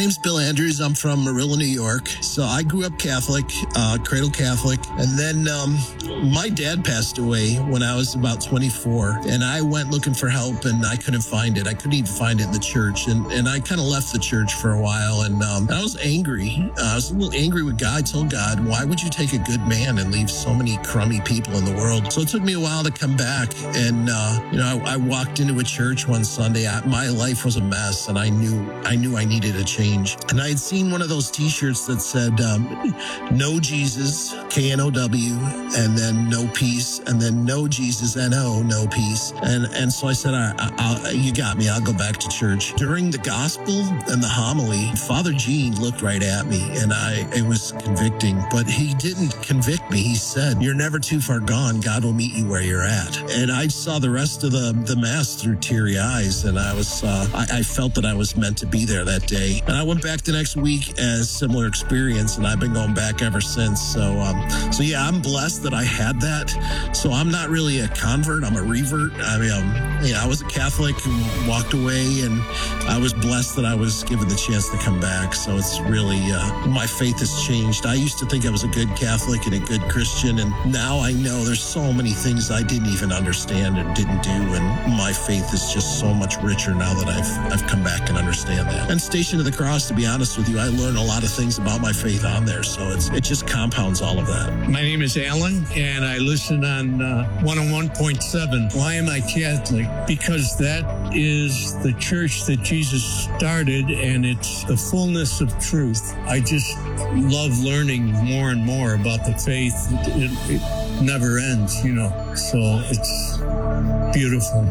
name's Bill Andrews. I'm from Marilla, New York. So I grew up Catholic, cradle Catholic. And then my dad passed away when I was about 24. And I went looking for help and I couldn't find it. I couldn't even find it in the church. And I kind of left the church for a while. And I was angry. I was a little angry with God. I told God, why would you take a good man and leave so many crummy people in the world? So it took me a while to come back. And, I walked into a church one Sunday. My life was a mess. And I knew I needed a change. And I had seen one of those T-shirts that said, no Jesus, K-N-O-W, and then no peace, and then no Jesus, N-O, no peace. And so I said, you got me. I'll go back to church. During the gospel and the homily, Father Gene looked right at me, and it was convicting. But he didn't convict me. He said, you're never too far gone. God will meet you where you're at. And I saw the rest of the Mass through teary eyes, and I felt that I was meant to be there that day. And I went back the next week as similar experience, and I've been going back ever since. So yeah, I'm blessed that I had that. So I'm not really a convert. I'm a revert. I mean, I was a Catholic who walked away, and I was blessed that I was given the chance to come back. So it's really, my faith has changed. I used to think I was a good Catholic and a good Christian, and now I know there's so many things I didn't even understand and didn't do, and my faith is just so much richer now that I've come back and understand that. And Station of the Cross, to be honest with you, I learned a lot of things about my faith on there, so it just compounds all of that. My name is Alan, and I listen on 101.7. Why am I Catholic? Because that is the church that Jesus started, and it's the fullness of truth. I just love learning more and more about the faith. It never ends, so it's beautiful.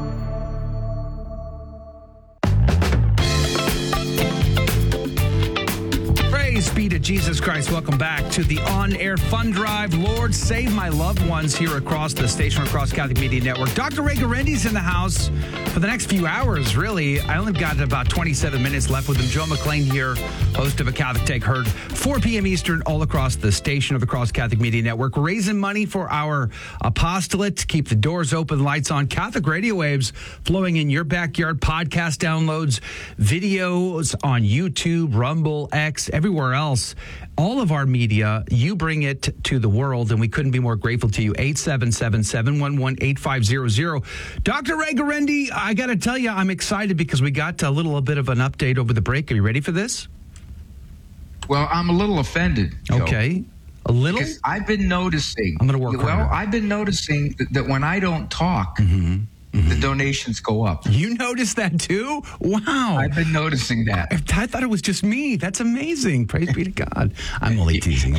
Praise be to Jesus Christ. Welcome back to the on-air fun drive. Lord, save my loved ones here across the station, across Catholic Media Network. Dr. Ray Guarendi's in the house for the next few hours, really. I only got about 27 minutes left with him. Joe McLean here, host of A Catholic Take, heard 4 p.m. Eastern all across the station of the Cross Catholic Media Network, raising money for our apostolate to keep the doors open, lights on, Catholic radio waves flowing in your backyard, podcast downloads, videos on YouTube, Rumble, X, everywhere else. All of our media, you bring it to the world, and we couldn't be more grateful to you. 877-711-8500. Dr. Ray Guarendi, I got to tell you, I'm excited because we got a little bit of an update over the break. Are you ready for this? Well, I'm a little offended, Joe. Okay. A little? Because I've been noticing. I'm going to work on it. Well, I've been noticing that when I don't talk, the donations go up. You noticed that too? Wow. I've been noticing that. I thought it was just me. That's amazing. Praise be to God. I'm only teasing.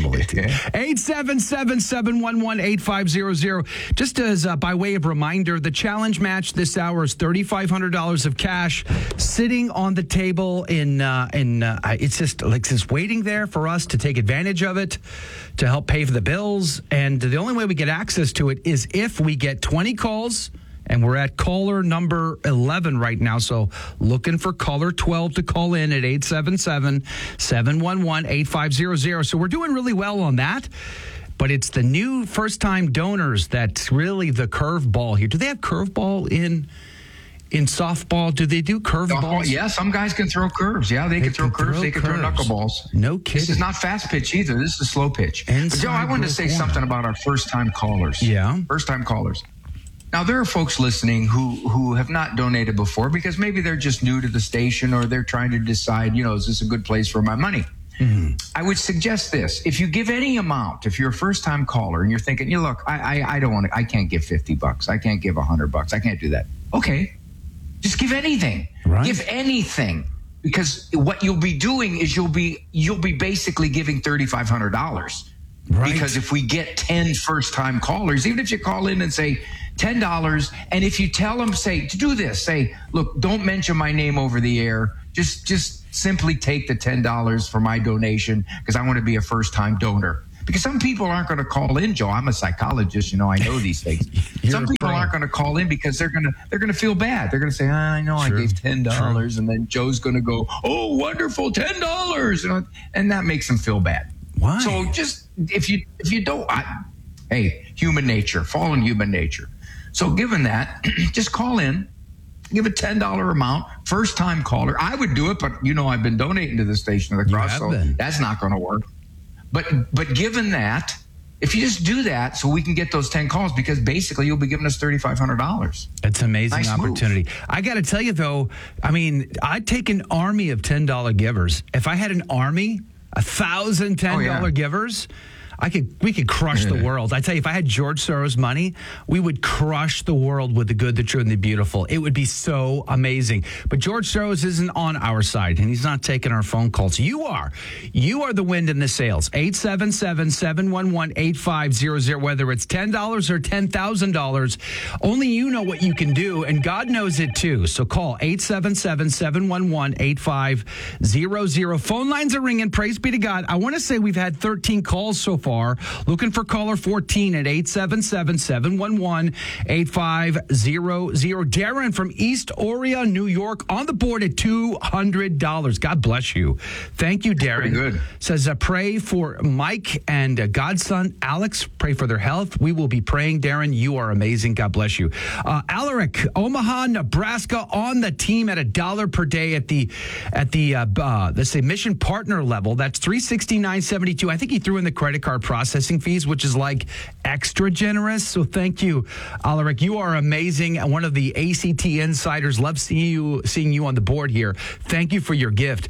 877-711-8500. Just as by way of reminder, the challenge match this hour is $3,500 of cash sitting on the table it's just like it's waiting there for us to take advantage of it, to help pay for the bills. And the only way we get access to it is if we get 20 calls. And we're at caller number 11 right now. So looking for caller 12 to call in at 877-711-8500. So we're doing really well on that. But it's the new first-time donors that's really the curveball here. Do they have curveball in softball? Do they do curveballs? Yeah, some guys can throw curves. Yeah, they can throw curves. They can throw knuckleballs. No kidding. This is not fast pitch either. This is slow pitch. But Joe, I wanted to say something about our first-time callers. Yeah. First-time callers. Now, there are folks listening who have not donated before because maybe they're just new to the station or they're trying to decide, is this a good place for my money? Mm-hmm. I would suggest this. If you give any amount, if you're a first-time caller and you're thinking, look, I don't want to, I can't give $50. I can't give $100. I can't do that. Okay. Just give anything. Right. Give anything. Because what you'll be doing is you'll be basically giving $3,500. Right. Because if we get 10 first-time callers, even if you call in and say $10, and if you tell them, say, to do this, say, look, don't mention my name over the air. Just simply take the $10 for my donation because I want to be a first-time donor. Because some people aren't going to call in, Joe. I'm a psychologist, I know these things. Some people aren't going to call in because they're going to feel bad. They're going to say, I know I gave $10, and then Joe's going to go, oh, wonderful, $10, and that makes them feel bad. Why? So just if you don't, human nature, fallen human nature. So given that, just call in Give a $10 amount, first time caller. I would do it, but I've been donating to the Station of the Cross, so that's not going to work. But given that, if you just do that so we can get those 10 calls, because basically you'll be giving us $3,500. It's an amazing Nice opportunity. move. I got to tell you, though, I'd take an army of $10 givers. If I had an army, 1,000 $10 givers, we could crush the world. I tell you, if I had George Soros money, we would crush the world with the good, the true, and the beautiful. It would be so amazing. But George Soros isn't on our side, and he's not taking our phone calls. You are the wind in the sails. 877-711-8500, whether it's $10 or $10,000. Only you know what you can do, and God knows it too. So call 877-711-8500. Phone lines are ringing. Praise be to God. I want to say we've had 13 calls so far. Looking for caller 14 at 877-711-8500. Darren from East Oria, New York, on the board at $200. God bless you. Thank you, Darren. Pretty good. Says, pray for Mike and godson Alex. Pray for their health. We will be praying, Darren. You are amazing. God bless you. Alaric, Omaha, Nebraska, on the team at $1 per day at the let's say mission partner level. That's $369.72. I think he threw in the credit card processing fees, which is like extra generous. So thank you, Alaric. You are amazing. And one of the ACT insiders. Love seeing you on the board here. Thank you for your gift.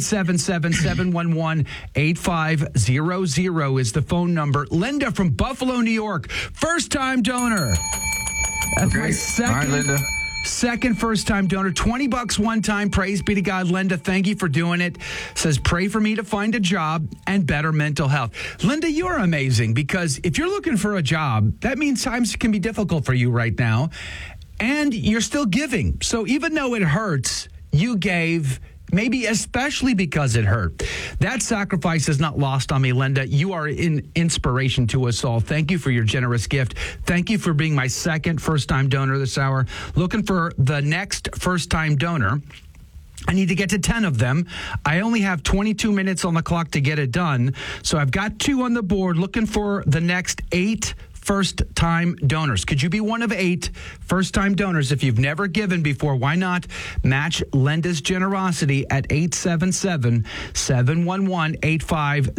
877-711-8500 is the phone number. Linda from Buffalo, New York. First-time donor. That's my second. All right, Linda. Second first-time donor, $20 one time. Praise be to God. Linda, thank you for doing it. Says, pray for me to find a job and better mental health. Linda, you're amazing, because if you're looking for a job, that means times can be difficult for you right now, and you're still giving. So even though it hurts, you gave, maybe especially because it hurt. That sacrifice is not lost on me, Linda. You are an inspiration to us all. Thank you for your generous gift. Thank you for being my second first-time donor this hour. Looking for the next first-time donor. I need to get to 10 of them. I only have 22 minutes on the clock to get it done. So I've got 2 on the board. Looking for the next 8 first-time donors. Could you be one of 8 first-time donors? If you've never given before, why not match Linda's generosity at 877-711-8500,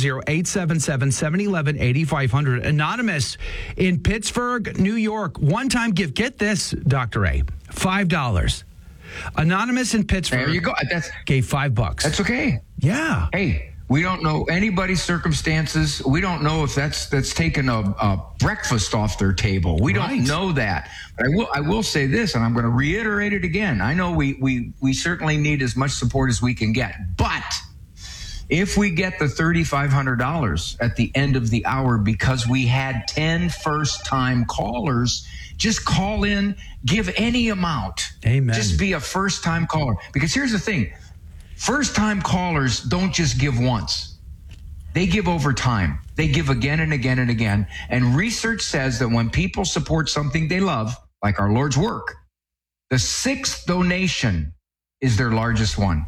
877-711-8500. Anonymous in Pittsburgh, New York. One-time gift. Get this, Dr. A, $5. Anonymous in Pittsburgh. There you go. Gave $5. That's okay. Yeah. Hey, we don't know anybody's circumstances. We don't know if that's taken a breakfast off their table. We don't know that. But I will say this, and I'm going to reiterate it again. I know we certainly need as much support as we can get. But if we get the $3,500 at the end of the hour because we had 10 first-time callers, just call in, give any amount. Amen. Just be a first-time caller. Because here's the thing. First-time callers don't just give once. They give over time. They give again and again and again. And research says that when people support something they love, like our Lord's work, the 6th donation is their largest one.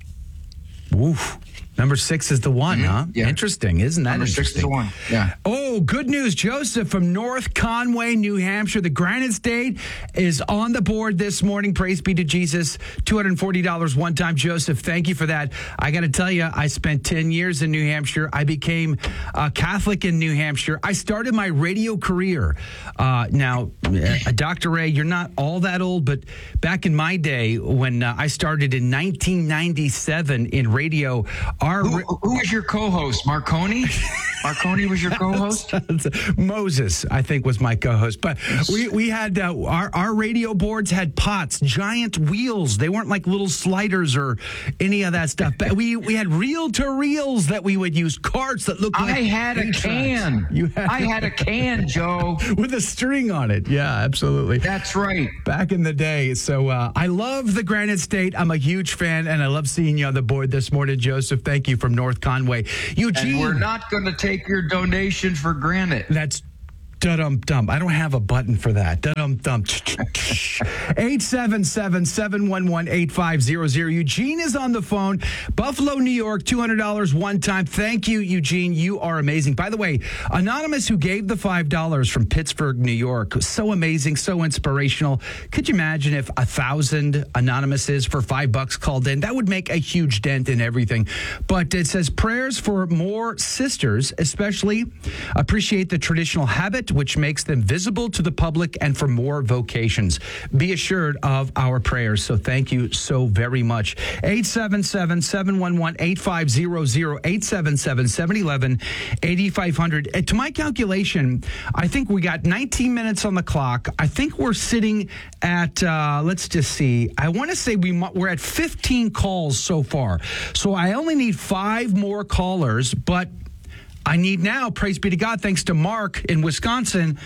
Oof. Number 6 is the one, huh? Yeah. Interesting. Isn't that Number interesting? 6 is the one. Yeah. Oh, good news. Joseph from North Conway, New Hampshire. The Granite State is on the board this morning. Praise be to Jesus. $240 one time. Joseph, thank you for that. I got to tell you, I spent 10 years in New Hampshire. I became a Catholic in New Hampshire. I started my radio career. Now, Dr. Ray, you're not all that old, but back in my day when I started in 1997 in radio, Who was your co-host? Marconi? Marconi was your co-host? Moses, I think, was my co-host. But we had our radio boards had pots, giant wheels. They weren't like little sliders or any of that stuff. But we had reel-to-reels that we would use, carts that looked like I had a can. I had a can, Joe. With a string on it. Yeah, absolutely. That's right. Back in the day. So I love the Granite State. I'm a huge fan, and I love seeing you on the board this morning, Joseph. Thank you from North Conway. Eugene. And we're not going to take your donation for granted. That's Da-dum-dum. I don't have a button for that. Da-dum-dum. 877-711-8500. Eugene is on the phone. Buffalo, New York, $200 one time. Thank you, Eugene. You are amazing. By the way, Anonymous, who gave the $5 from Pittsburgh, New York, so amazing, so inspirational. Could you imagine if 1,000 Anonymouses for $5 called in? That would make a huge dent in everything. But it says prayers for more sisters, especially appreciate the traditional habit which makes them visible to the public, and for more vocations. Be assured of our prayers. So thank you so very much. 877-711-8500, 877-711-8500. To my calculation, I think we got 19 minutes on the clock. I think we're sitting at, let's just see. I want to say we're at 15 calls so far. So I only need 5 more callers, but I need now, praise be to God, thanks to Mark in Wisconsin,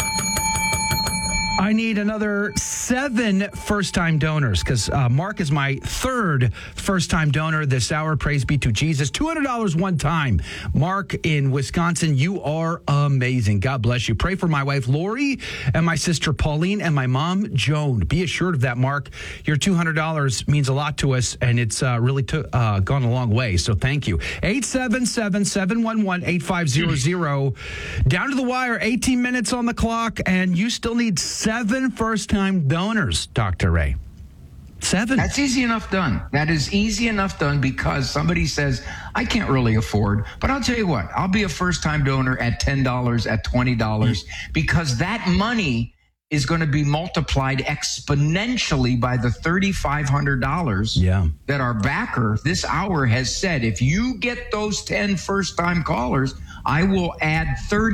I need another 7 first-time donors, because Mark is my 3rd first-time donor this hour. Praise be to Jesus. $200 one time. Mark in Wisconsin, you are amazing. God bless you. Pray for my wife, Lori, and my sister, Pauline, and my mom, Joan. Be assured of that, Mark. Your $200 means a lot to us, and it's really gone a long way, so thank you. 877-711-8500. Down to the wire, 18 minutes on the clock, and you still need 7 first-time donors, Dr. Ray. 7. That's easy enough done. That is easy enough done because somebody says, I can't really afford, but I'll tell you what, I'll be a first-time donor at $10, at $20, because that money is going to be multiplied exponentially by the $3,500 that our backer this hour has said. If you get those 10 first-time callers, I will add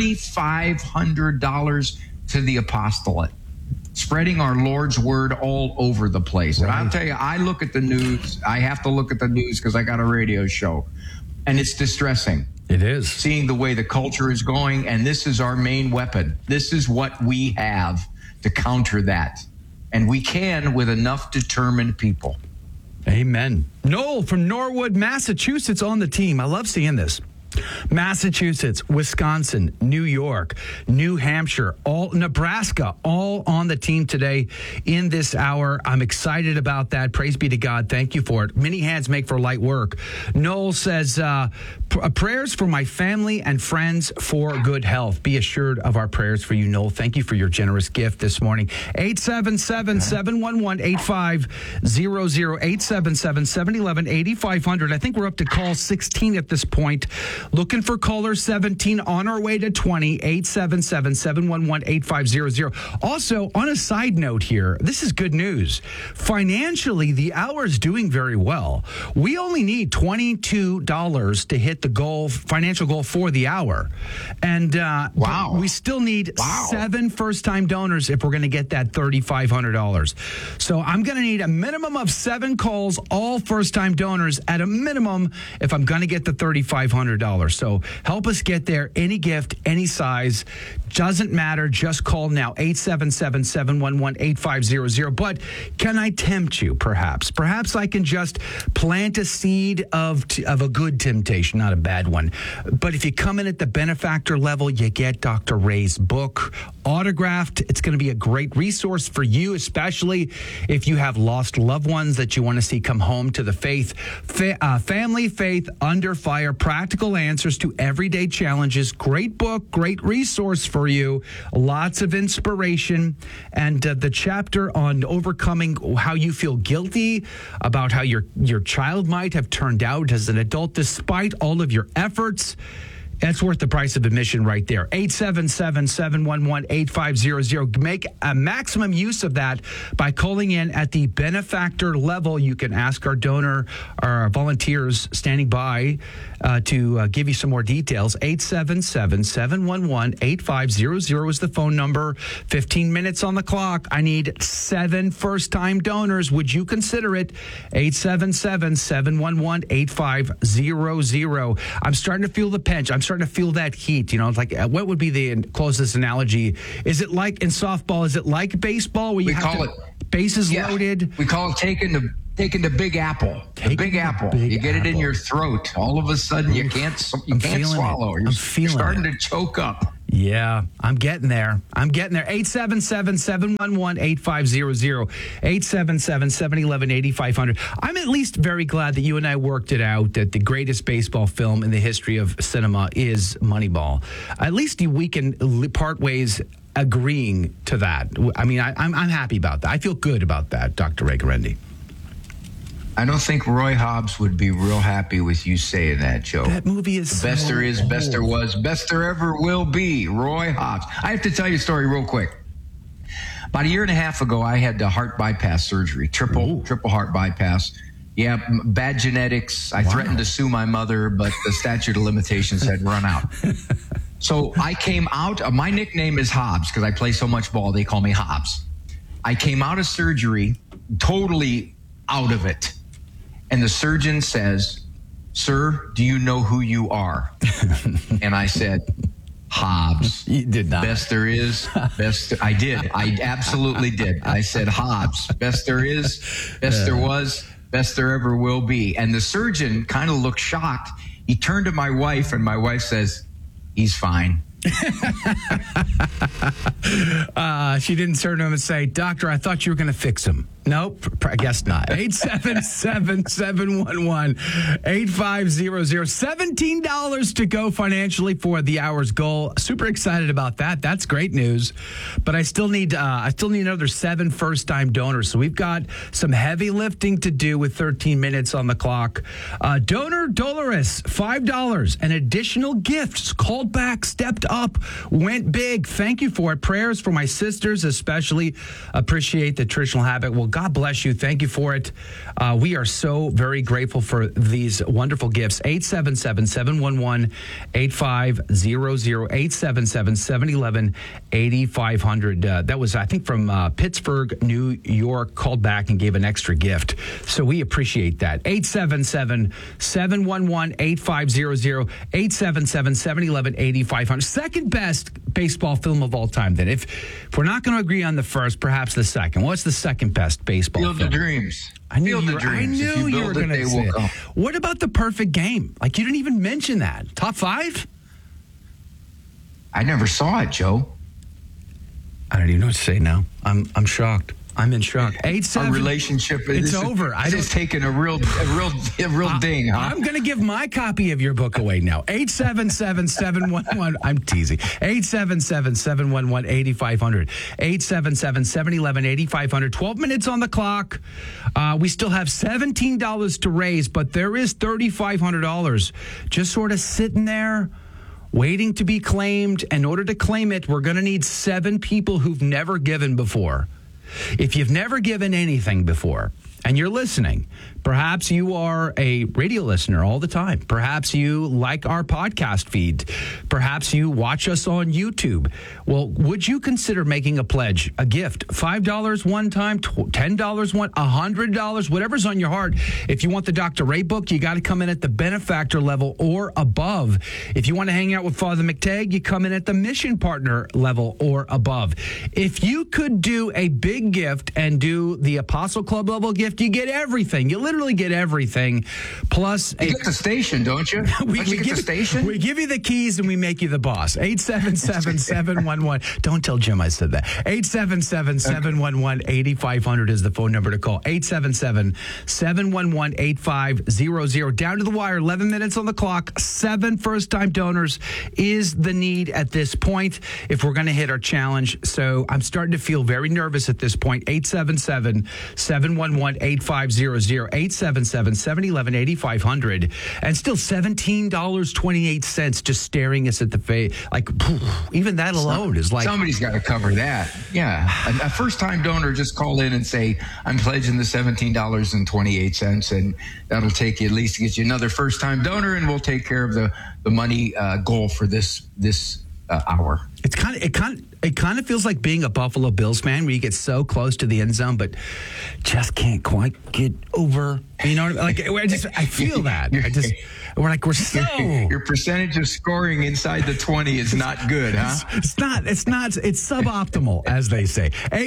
$3,500 to the apostolate, spreading our Lord's word all over the place. Right. And I'll tell you, I look at the news. I have to look at the news because I got a radio show, and it's distressing. It is. Seeing the way the culture is going, and this is our main weapon. This is what we have to counter that. And we can with enough determined people. Amen. Noel from Norwood, Massachusetts on the team. I love seeing this. Massachusetts, Wisconsin, New York, New Hampshire, Nebraska, all on the team today in this hour. I'm excited about that. Praise be to God. Thank you for it. Many hands make for light work. Noel says, prayers for my family and friends for good health. Be assured of our prayers for you, Noel. Thank you for your generous gift this morning. 877-711-8500, 877-711-8500. I think we're up to call 16 at this point. Looking for caller 17, on our way to 20, 877-711-8500. Also, on a side note here, this is good news. Financially, the hour is doing very well. We only need $22 to hit the goal, financial goal for the hour. And we still need 7 first-time donors if we're going to get that $3,500. So I'm going to need a minimum of 7 calls, all first-time donors, at a minimum if I'm going to get the $3,500. So help us get there. Any gift, any size, doesn't matter. Just call now, 877-711-8500. But can I tempt you, perhaps? Perhaps I can just plant a seed of a good temptation, not a bad one. But if you come in at the benefactor level, you get Dr. Ray's book autographed. It's going to be a great resource for you, especially if you have lost loved ones that you want to see come home to the faith. Family Faith Under Fire, practical answers to everyday challenges. Great book, great resource for you. Lots of inspiration. And the chapter on overcoming how you feel guilty about how your child might have turned out as an adult despite all of your efforts. That's worth the price of admission right there. 877-711-8500. Make a maximum use of that by calling in at the benefactor level. You can ask our donor, our volunteers standing by to give you some more details. 877-711-8500 is the phone number. 15 minutes on the clock. I need 7 first-time donors. Would you consider it? 877-711-8500. I'm starting to feel the pinch. I'm starting to feel that heat. You know, it's like, what would be the closest analogy? Is it like in softball? Is it like baseball where you have bases loaded? We call it taking the Big Apple. The Big Apple. You get it in your throat. All of a sudden, you can't swallow. You're starting to choke up. Yeah, I'm getting there. 877-711-8500. 877-711-8500. I'm at least very glad that you and I worked it out that the greatest baseball film in the history of cinema is Moneyball. At least we can part ways agreeing to that. I mean, I'm happy about that. I feel good about that, Dr. Ray Guarendi. I don't think Roy Hobbs would be real happy with you saying that, Joe. That movie is best there is, best there was, best there ever will be. Roy Hobbs. I have to tell you a story real quick. About a year and a half ago, I had the heart bypass surgery, triple heart bypass. Yeah, bad genetics. I threatened to sue my mother, but the statute of limitations had run out. So I came out. My nickname is Hobbs because I play so much ball. They call me Hobbs. I came out of surgery totally out of it. And the surgeon says, "Sir, do you know who you are?" And I said, "Hobbs." You did not. Best there is, best. I did. I absolutely did. I said, "Hobbs. Best there is, best there was, best there ever will be." And the surgeon kind of looked shocked. He turned to my wife, and my wife says, "He's fine." She didn't turn to him and say, "Doctor, I thought you were going to fix him." Nope, I guess not. 877-711-8500. $17 to go financially for the hour's goal. Super excited about that. That's great news. But I still need another 7 first-time donors. So we've got some heavy lifting to do with 13 minutes on the clock. Donor Dolores, $5. An additional gift. Called back, stepped up, went big. Thank you for it. Prayers for my sisters, especially. Appreciate the nutritional habit. Well, God bless you. Thank you for it. We are so very grateful for these wonderful gifts. 877-711-8500. 877-711-8500. That was, I think, from Pittsburgh, New York, called back and gave an extra gift. So we appreciate that. 877-711-8500. 877-711-8500. Second best baseball film of all time, then. If we're not going to agree on the first, perhaps the second. What's the second best baseball film? Field of Dreams. I knew Field you of Dreams. you were going to say it. Come. What about The Perfect Game? Like, you didn't even mention that. Top 5? I never saw it, Joe. I don't even know what to say now. I'm shocked. I'm in shock. 8-7. Our relationship is over. It's taking a real ding, huh? I'm going to give my copy of your book away now. 877-711. I'm teasing. 877-711-8500. 877-711-8500. 12 minutes on the clock. We still have $17 to raise, but there is $3,500 just sort of sitting there, waiting to be claimed. In order to claim it, we're going to need 7 people who've never given before. If you've never given anything before and you're listening, perhaps you are a radio listener all the time. Perhaps you like our podcast feed. Perhaps you watch us on YouTube. Well, would you consider making a pledge, a gift? $5 one time, $10 one, $100, whatever's on your heart. If you want the Dr. Ray book, you got to come in at the benefactor level or above. If you want to hang out with Father McTagg, you come in at the mission partner level or above. If you could do a big gift and do the Apostle Club level gift, you get everything. You literally get everything. Plus, you get the station, don't you? We give you the keys and we make you the boss. 877-711. Don't tell Jim I said that. 877-711-8500 is the phone number to call. 877-711-8500. Down to the wire. 11 minutes on the clock. 7 first-time donors is the need at this point if we're going to hit our challenge. So I'm starting to feel very nervous at this point. 877-711-8500. 877-711-8500. And still $17.28 just staring us at the face. Like, even that alone is like... Somebody's got to cover that. Yeah. A first-time donor, just call in and say, I'm pledging the $17.28, and that'll take you at least to get you another first-time donor, and we'll take care of the money goal for this hour. It kind of feels like being a Buffalo Bills fan where you get so close to the end zone, but just can't quite get over You know, like I feel that. We're so. Your percentage of scoring inside the 20 is not good, huh? It's not. It's suboptimal, as they say.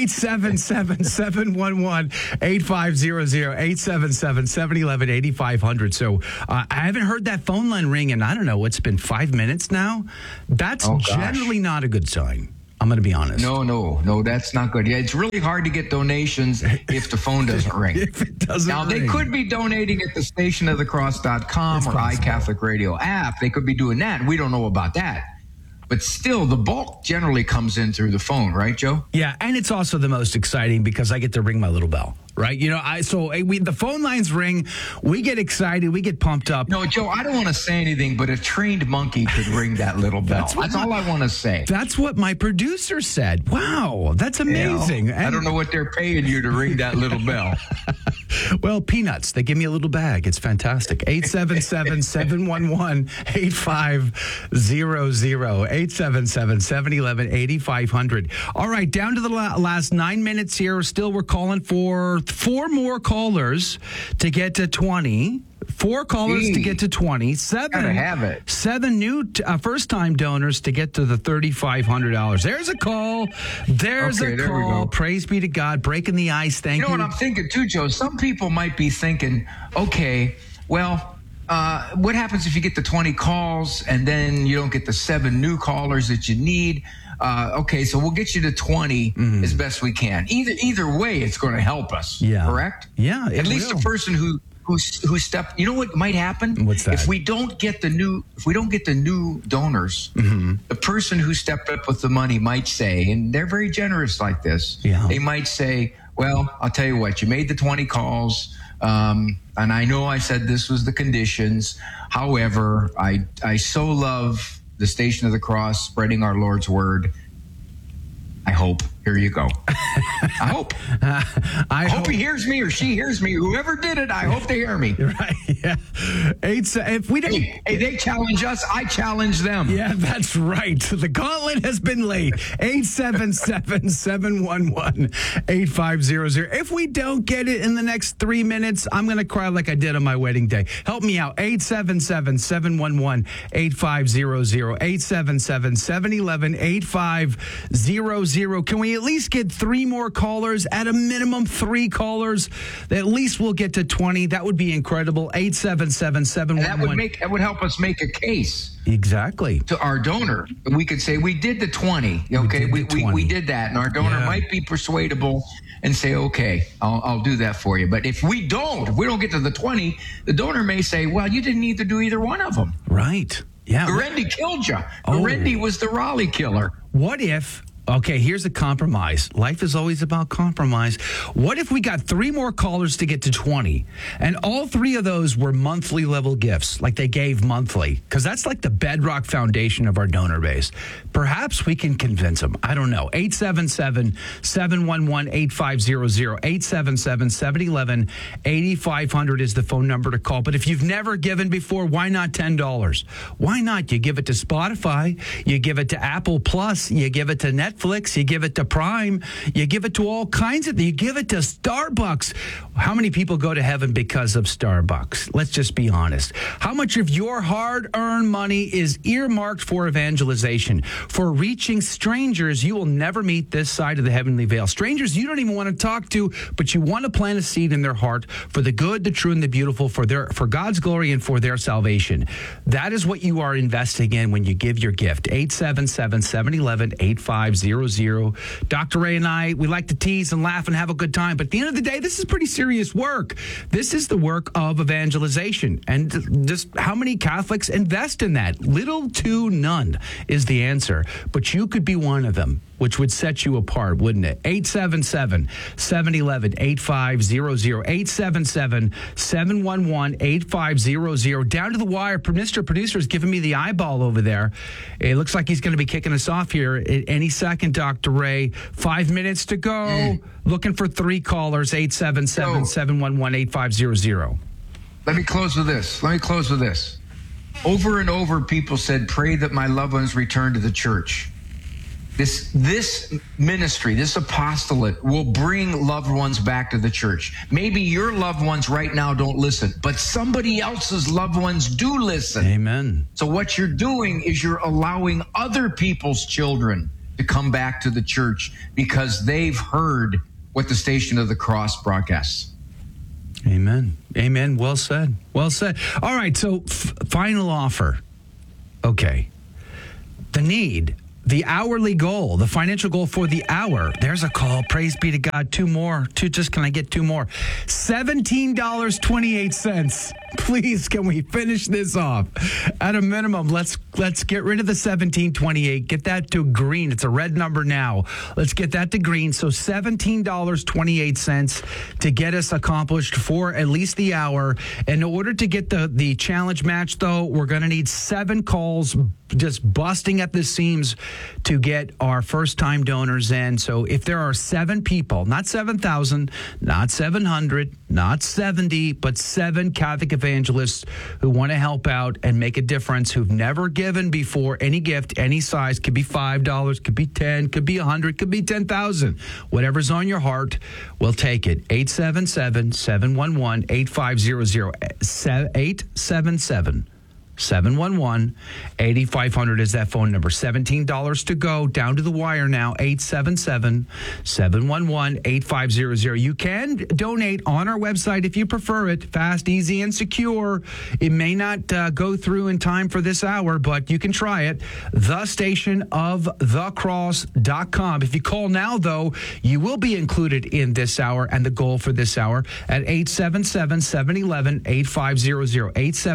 877-711-8500, 877-711-8500. So I haven't heard that phone line ring in, I don't know, it's been 5 minutes now. That's generally not a good sign. I'm going to be honest. No, that's not good. Yeah, it's really hard to get donations if the phone doesn't ring. If it doesn't now, ring. They could be donating at the stationofthecross.com or iCatholic Radio app. They could be doing that. We don't know about that. But still, the bulk generally comes in through the phone, right, Joe? Yeah, and it's also the most exciting because I get to ring my little bell, right? You know, the phone lines ring, we get excited, we get pumped up. No, Joe, I don't want to say anything, but a trained monkey could ring that little bell. That's all I want to say. That's what my producer said. Wow, that's amazing. I don't know what they're paying you to ring that little bell. Well, peanuts. They give me a little bag. It's fantastic. 877-711-8500. 877-711-8500. All right, down to the last 9 minutes here. Still, we're calling for 4 more callers to get to 20. 4 callers to get to 20. Seven new first-time donors to get to the $3,500. There's a call. There's a call. There we go. Praise be to God. Breaking the ice. Thank you. You know what I'm thinking, too, Joe? Some people might be thinking, okay, well, what happens if you get the 20 calls and then you don't get the 7 new callers that you need? Okay, so we'll get you to 20 as best we can. Either way, it's going to help us. Yeah. Correct? Yeah. At least the person who stepped. You know what might happen? What's that? If we don't get the new donors, the person who stepped up with the money might say, and they're very generous like this. Yeah. They might say, "Well, I'll tell you what. You made the 20 calls, and I know I said this was the conditions. However, I so love the Station of the Cross, spreading our Lord's word. I hope. Here you go. I hope. I hope he hears me or she hears me. Whoever did it, I hope they hear me. Right. Yeah. If we don't, hey, they challenge us. I challenge them. Yeah, that's right. The gauntlet has been laid. 877-711-8500. If we don't get it in the next 3 minutes, I'm going to cry like I did on my wedding day. Help me out. 877-711-8500. 877-711-8500. Can we at least get 3 more callers? At a minimum, 3 callers. At least we'll get to 20. That would be incredible. 877-711. That would help us make a case. Exactly. To our donor. We could say we did the 20. Okay, we did that. And our donor might be persuadable and say, okay, I'll do that for you. But if we don't get to the 20, the donor may say, well, you didn't need to do either one of them. Right. Yeah. Garendi killed you. Garendi was the Raleigh killer. What if... Okay, here's a compromise. Life is always about compromise. What if we got 3 more callers to get to 20, and all 3 of those were monthly level gifts, like they gave monthly? Because that's like the bedrock foundation of our donor base. Perhaps we can convince them. I don't know. 877-711-8500. 877-711-8500 is the phone number to call. But if you've never given before, why not $10? Why not? You give it to Spotify. You give it to Apple Plus. You give it to Netflix. You give it to Prime. You give it to all kinds of things. You give it to Starbucks. How many people go to heaven because of Starbucks? Let's just be honest. How much of your hard-earned money is earmarked for evangelization, for reaching strangers you will never meet this side of the heavenly veil? Strangers you don't even want to talk to, but you want to plant a seed in their heart for the good, the true, and the beautiful, for God's glory and for their salvation. That is what you are investing in when you give your gift. 877-711-8500. Dr. Ray and I, we like to tease and laugh and have a good time, but at the end of the day, this is pretty serious work. This is the work of evangelization, and just how many Catholics invest in that? Little to none is the answer, but you could be one of them, which would set you apart, wouldn't it? 877-711-8500. 877-711-8500. Down to the wire. Mr. Producer's giving me the eyeball over there. It looks like he's going to be kicking us off here at any second, Dr. Ray. 5 minutes to go. Looking for 3 callers. 877-711-8500. Let me close with this. Over and over, people said, pray that my loved ones return to the church. This ministry, this apostolate will bring loved ones back to the church. Maybe your loved ones right now don't listen, but somebody else's loved ones do listen. Amen. So what you're doing is you're allowing other people's children to come back to the church because they've heard what the Station of the Cross broadcasts. Amen. Amen. Well said. Well said. All right. So final offer. Okay. The need. The hourly goal, the financial goal for the hour. There's a call. Praise be to God. Two more. Can I get two more? $17.28. Please, can we finish this off? At a minimum, let's get rid of the $17.28. Get that to green. It's a red number now. Let's get that to green. So $17.28 to get us accomplished for at least the hour. In order to get the challenge match, though, we're going to need 7 calls just busting at the seams to get our first-time donors in. So if there are 7 people, not 7,000, not 700, not 70, but 7 Catholic evangelists who want to help out and make a difference, who've never given before, any gift, any size, could be $5, could be 10, could be 100, could be 10,000. Whatever's on your heart, we'll take it. 877-711-8500. 877-711-8500 is that phone number. $17 to go. Down to the wire now. 877-711-8500. You can donate on our website if you prefer it. Fast, easy, and secure. It may not go through in time for this hour, but you can try it. thestationofthecross.com. If you call now, though, you will be included in this hour and the goal for this hour at 877-711-8500.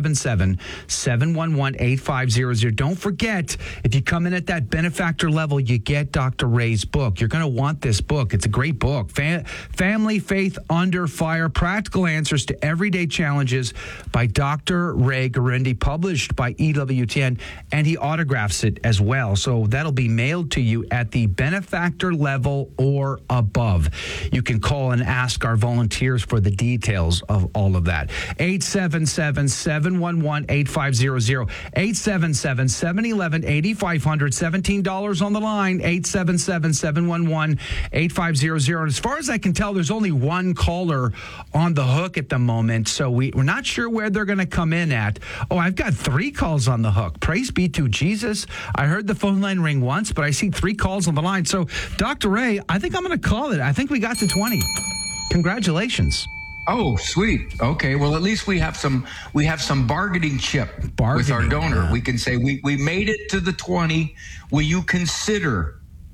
877-711-8500. Don't forget, if you come in at that benefactor level, you get Dr. Ray's book. You're going to want this book. It's a great book. Family Faith Under Fire, Practical Answers to Everyday Challenges by Dr. Ray Guarendi, published by EWTN, and he autographs it as well. So that'll be mailed to you at the benefactor level or above. You can call and ask our volunteers for the details of all of that. 877-711-8500. 877-711-8500. $17 on the line. 877-711-8500. And as far as I can tell, there's only one caller on the hook at the moment, so we're not sure where they're going to come in at. Oh, I've got 3 calls on the hook. Praise be to Jesus. I heard the phone line ring once, but I see 3 calls on the line. So, Dr. Ray, I think I'm going to call it. I think we got to 20. Congratulations. Oh, sweet. Okay. Well, at least we have some bargaining chip with our donor. Yeah. We can say we made it to the 20. Will you consider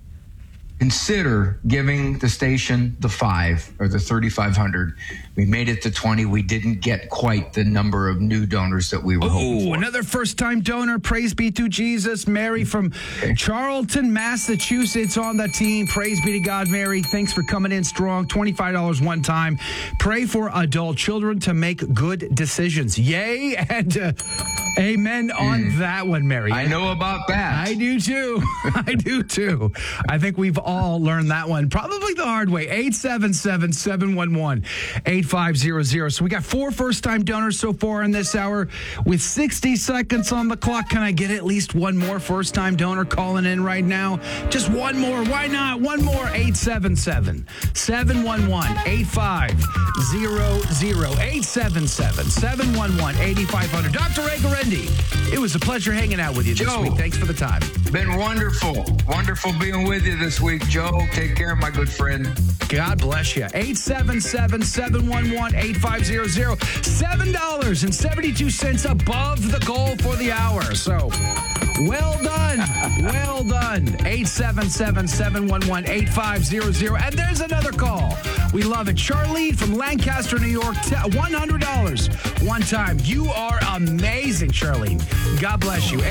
giving the station the 5 or the 3,500? We made it to 20. We didn't get quite the number of new donors that we were hoping for. Another first-time donor. Praise be to Jesus. Mary from Charlton, Massachusetts on the team. Praise be to God, Mary. Thanks for coming in strong. $25 one time. Pray for adult children to make good decisions. Yay and amen on that one, Mary. I know about that. I do too. I do too. I think we've all learned that one probably the hard way. 877-711-8500. So we got 4 first-time donors so far in this hour. With 60 seconds on the clock, can I get at least one more first-time donor calling in right now? Just one more. Why not? One more. 877-711-8500. 877-711-8500. Dr. Ray Guarendi, it was a pleasure hanging out with you this week. Thanks for the time. Been wonderful. Wonderful being with you this week, Joe. Take care, my good friend. God bless you. 877-711-8500. $7.72 above the goal for the hour. So, well done. Well done. 877-711-8500. And there's another call. We love it. Charlene from Lancaster, New York. $100 one time. You are amazing, Charlene. God bless you.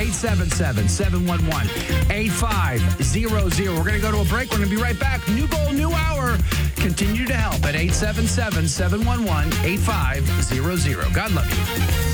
877-711-8500. We're going to go to a break. We're going to be right back. New goal, new hour. Continue to help at 877-711-8500. God love you.